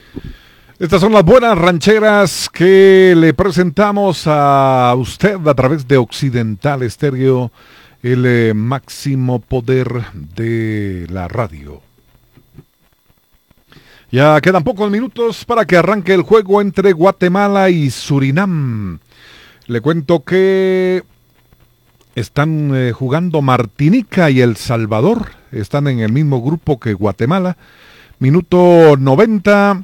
Estas son las buenas rancheras que le presentamos a usted a través de Occidental Estéreo, el máximo poder de la radio. Ya quedan pocos minutos para que arranque el juego entre Guatemala y Surinam. Le cuento que están jugando Martinica y El Salvador. Están en el mismo grupo que Guatemala. Minuto 90.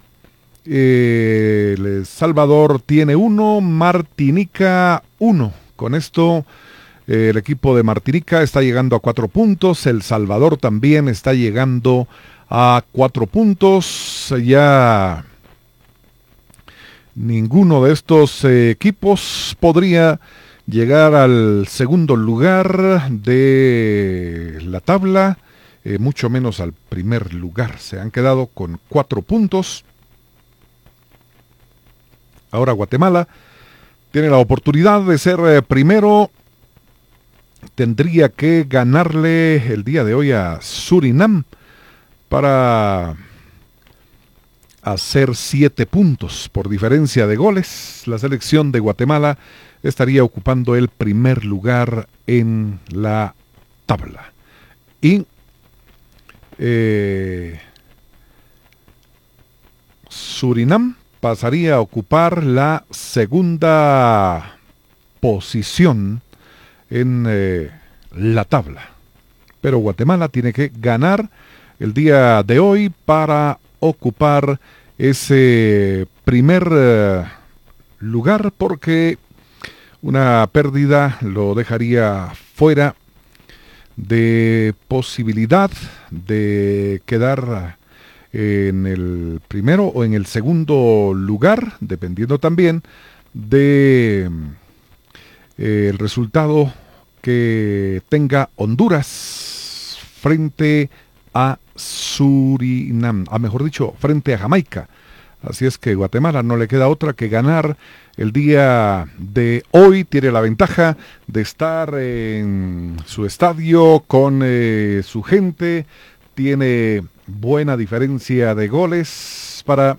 El Salvador tiene 1, Martinica 1. Con esto el equipo de Martinica está llegando a 4 puntos. El Salvador también está llegando a 4 puntos. Ya ninguno de estos equipos podría llegar al segundo lugar de la tabla, mucho menos al primer lugar. Se han quedado con 4 puntos. Ahora Guatemala tiene la oportunidad de ser primero. Tendría que ganarle el día de hoy a Surinam para hacer 7 puntos por diferencia de goles. La selección de Guatemala estaría ocupando el primer lugar en la tabla. Y Surinam pasaría a ocupar la segunda posición en la tabla. Pero Guatemala tiene que ganar el día de hoy para ocupar ese primer lugar, porque una pérdida lo dejaría fuera de posibilidad de quedar en el primero o en el segundo lugar, dependiendo también de el resultado que tenga Honduras frente a Surinam, mejor dicho, frente a Jamaica. Así es que Guatemala no le queda otra que ganar el día de hoy. Tiene la ventaja de estar en su estadio con su gente. Tiene buena diferencia de goles para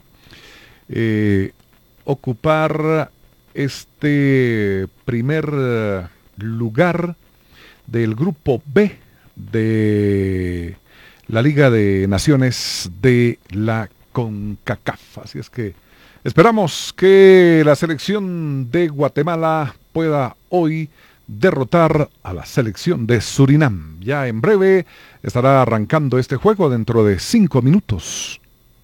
ocupar este primer lugar del grupo B de la Liga de Naciones de la CONCACAF. Así es que esperamos que la selección de Guatemala pueda hoy derrotar a la selección de Surinam. Ya en breve estará arrancando este juego dentro de 5 minutos.